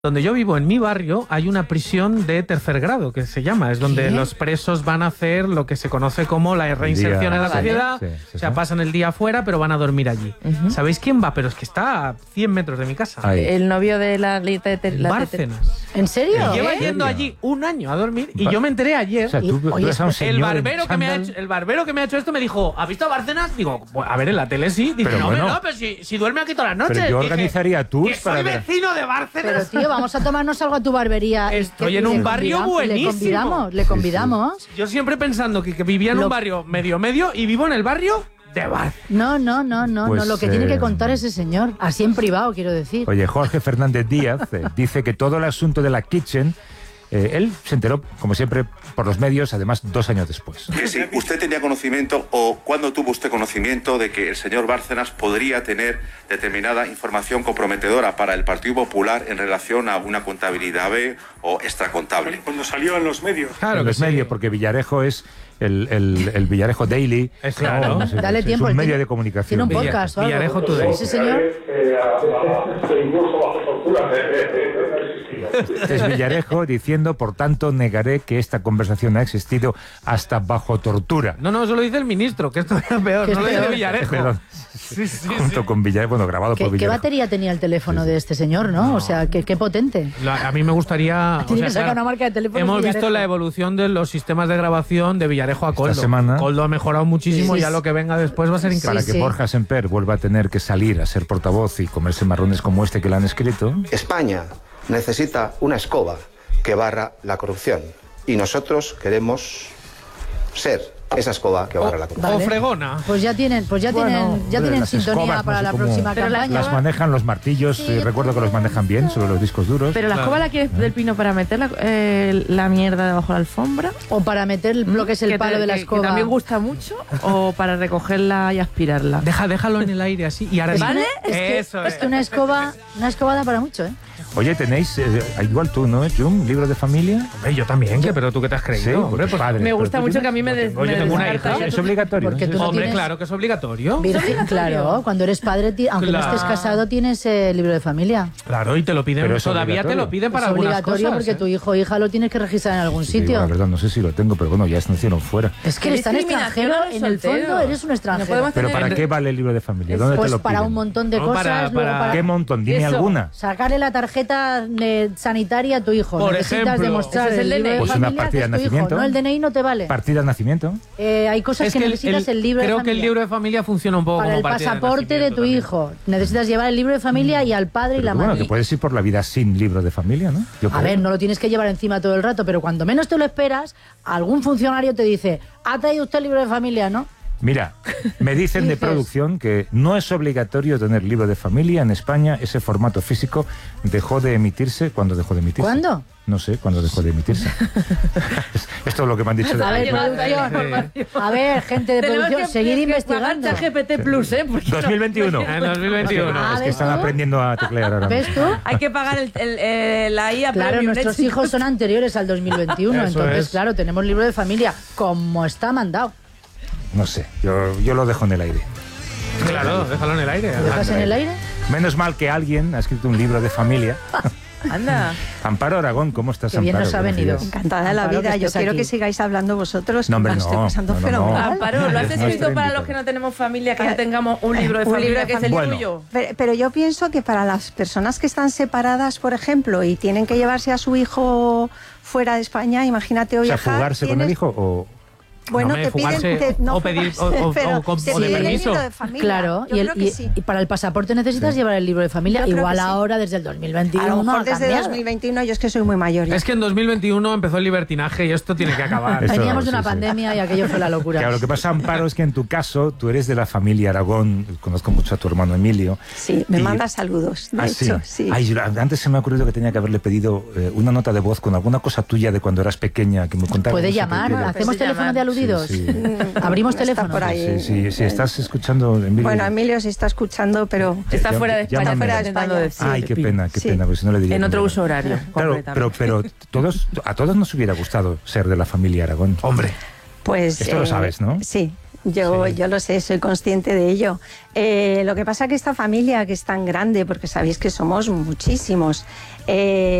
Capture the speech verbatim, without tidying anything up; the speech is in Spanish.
Donde yo vivo, en mi barrio, hay una prisión de tercer grado, que se llama. Es donde ¿Qué? los presos van a hacer lo que se conoce como la reinserción día, en la vale. sociedad. Sí, sí, O sea, sí. pasan el día afuera, pero van a dormir allí. Ujú. ¿Sabéis quién va? Pero es que está a cien metros de mi casa. Ahí. El novio de la... la, la- la- Bárcenas. ¿En serio? Y lleva ¿En yendo serio? allí un año a dormir y Va- yo me enteré ayer. O sea, tú, tú Oye, ves a un el señor El en barbero, que me ha chándal. hecho, el barbero que me ha hecho esto me dijo, ¿has visto a Bárcenas? Digo, "Pues, a ver, en la tele sí. Dice, Pero no, bueno. hombre, no, pero si, si duerme aquí todas las noches. Pero yo Dije, organizaría tours que soy para ver. vecino de Pero Bárcenas. tío, vamos a tomarnos algo a tu barbería. y Estoy que- en y un le barrio convidamos- buenísimo. Le convidamos, le convidamos. Yo siempre pensando que, que vivía en Lo- un barrio medio medio y vivo en el barrio de Bárcenas. No, no, no, no, Pues, no. Lo que tiene eh, que contar ese señor. Así en privado, quiero decir. Oye, Jorge Fernández Díaz eh, dice que todo el asunto de la Kitchen, eh, él se enteró, como siempre, por los medios, además dos años después. Que si usted tenía conocimiento o cuándo tuvo usted conocimiento de que el señor Bárcenas podría tener determinada información comprometedora para el Partido Popular en relación a una contabilidad B o extracontable. Cuando salió en los medios. Claro en que los sí. medios, porque Villarejo es el, el, el Villarejo Daily. Es claro. No, es- Dale es tiempo. un él medio tiene- de comunicación. Tiene un Villa- podcast o algo. Villarejo Today. Ese señor. incluso bajo tortura no existía. Este es Villarejo diciendo, por tanto, negaré que esta conversación ha existido hasta bajo tortura. No, no, eso lo dice el ministro, que esto es peor. Que es No lo dice peor. Villarejo. Perdón. Sí, sí, Junto sí. con Villarejo, bueno, grabado ¿Qué, por qué Villarejo. batería tenía el teléfono de este señor, no? O sea, qué, qué potente. La- a mí me gustaría... Tiene que sacar una marca de teléfono Hemos Villarejo. visto la evolución de los sistemas de grabación de Villarejo a Coldo. semana- Coldo ha mejorado muchísimo Sí, y ya sí. lo que venga después va a ser increíble. Para Sí, que sí. Borja Semper vuelva a tener que salir a ser portavoz y comerse marrones como este que le han escrito. España necesita una escoba que barra la corrupción y nosotros queremos ser esa escoba que barra la corrupción. O Vale. fregona. Pues ya tienen, pues ya Bueno, tienen, ya hombre, tienen las sintonía escobas, no para sé la cómo- próxima Pero la campaña. Las manejan los martillos, Sí, eh, recuerdo que los manejan bien sobre los discos duros. Pero la Claro. escoba la quieres del pino para meter la, eh, la mierda debajo de la alfombra. O para meter lo que es el que palo te- de la que- escoba. Que también gusta mucho. O para recogerla y aspirarla. Deja, déjalo en el aire así y ahora sí. ¿Vale? Es que, Eso es que una escoba, una escoba da para mucho, ¿eh? Oye, tenéis, eh, igual tú, ¿no, Jum? ¿Libro de familia? Hombre, yo también, ¿qué? Pero tú qué te has creído, Sí, hombre. porque Pues, padre. Me Pero gusta tú mucho tienes- que a mí me des, tengo- yo me tengo una descarta hija. ya Es tu- obligatorio. Porque ¿no? tú no hombre, tienes- claro que es obligatorio. Virgen, claro. Cuando eres padre, ti- aunque Claro. no estés casado, tienes el libro de familia. Claro, y te lo piden. Pero es Todavía te obligatorio. lo piden para es algunas obligatorio cosas. porque ¿eh? tu hijo o hija lo tienes que registrar en algún Sí, sitio. la verdad, no sé si lo tengo, pero bueno, ya se nacieron fuera. Es que Qué eres tan discriminación extranjero, a los en el fondo solteros. eres un No extranjero. podemos ¿Pero tener- para qué vale el libro de familia? ¿Dónde te Pues lo para piden? un montón de No, cosas, para- luego para- para ¿Qué montón? Dime Eso. alguna. sacarle la tarjeta eh, sanitaria a tu hijo. Por Necesitas ejemplo. demostrar Ese es el libro D N I. de Pues una familia que partida es de tu hijo. nacimiento. No, el D N I no te vale. ¿Partida de nacimiento? Eh, hay cosas Es que, que el- necesitas el, el- libro de creo familia. que el libro de familia funciona un poco para como el partida pasaporte de, nacimiento tu también. hijo. Necesitas llevar el libro de familia y al padre y Pero la bueno, madre. que puedes ir por la vida sin libro de familia, ¿no? Yo A creo. ver, no lo tienes que llevar encima todo el rato, pero cuando menos te lo esperas, algún funcionario te dice, ¿ha traído usted el libro de familia, no? Mira, me dicen de Dices- producción que no es obligatorio tener libro de familia. En España ese formato físico dejó de emitirse. ¿Cuándo dejó de emitirse? ¿Cuándo? No sé, ¿cuándo dejó de emitirse? Esto es lo que me han dicho de A ver, llegado ahí la producción. A ver, gente de Tenemos producción, que- seguir que investigando. pagar G P T Plus, ¿eh? Porque dos mil veintiuno. En dos mil veintiuno. Ah, Es que ¿ves están tú? aprendiendo a teclear ahora ¿Ves mismo. tú? hay que pagar el, el- eh, la I A Claro, Premium, nuestros ¿eh, hijos chicos? son anteriores al dos mil veintiuno, Eso entonces, es. claro, tenemos libro de familia como está mandado. No sé, yo, yo lo dejo en el aire. Claro, déjalo en el aire. ¿Lo dejas en el aire? Menos mal que alguien ha escrito un libro de familia. Anda. Amparo Aragón, ¿cómo estás, Qué bien Amparo? nos ha Buenos venido. días. Encantada de la Amparo, vida. que Yo estés quiero aquí. que sigáis hablando vosotros. No, hombre, que me lo estoy no, pasando no, no, fenomenal. no. Amparo, ¿lo has No escrito estoy para los invitado. que no tenemos familia, que ya tengamos un libro de Un familia libro de que es el familia. tuyo? Pero, pero yo pienso que para las personas que están separadas, por ejemplo, y tienen que llevarse a su hijo fuera de España, imagínate o O sea, viajar. fugarse con el tienes- hijo o... Bueno, No, hombre, te piden fugarse te- no o pedir- fugarse, o- o- pero o con- te o de piden el permiso. libro de familia. Claro, Yo y, el- creo que y- sí. y para el pasaporte necesitas llevar el libro de familia. Yo creo Igual que sí. ahora, desde el dos mil A veintiuno, lo mejor ha desde cambiado. dos mil veintiuno, yo es que soy muy mayor. ya. Es que en dos mil veintiuno empezó el libertinaje y esto tiene que acabar. Esto- Veníamos de una sí, sí. pandemia y aquello fue la locura. Claro, lo que pasa, Amparo, es que en tu caso, tú eres de la familia Aragón, conozco mucho a tu hermano Emilio. Sí, me y- manda saludos. De Ah, hecho, sí. sí. Ay, yo- antes se me ha ocurrido que tenía que haberle pedido eh, una nota de voz con alguna cosa tuya de cuando eras pequeña que me contaba. Puede no sé por llamar, qué era. hacemos Puede teléfono llamar. de aludidos. Sí, sí. Abrimos Está teléfono. por ahí. Sí, sí, sí, estás escuchando, Emilio. Bueno, Emilio se está escuchando, pero Está Ya- fuera de ya- España, llámame. fuera de España. España. decir. Ay, qué pena, qué Sí. pena, porque si no le diría. En que otro no. uso horario. Claro, pero, completamente. pero todos, a todos nos hubiera gustado ser de la familia Aragón. Hombre, pues... Esto lo sabes, ¿no? Sí. Yo, Sí. yo lo sé, soy consciente de ello. Eh, lo que pasa que esta familia, que es tan grande, porque sabéis que somos muchísimos, eh,